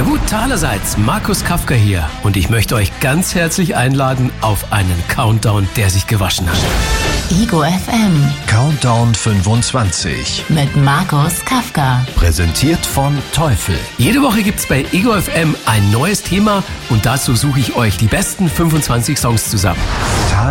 Servus, allerseits, Markus Kafka hier und ich möchte euch ganz herzlich einladen auf einen Countdown, der sich gewaschen hat. Ego FM Countdown 25 mit Markus Kafka. präsentiert von Teufel. Jede Woche gibt's bei Ego FM ein neues Thema und dazu suche ich euch die besten 25 Songs zusammen.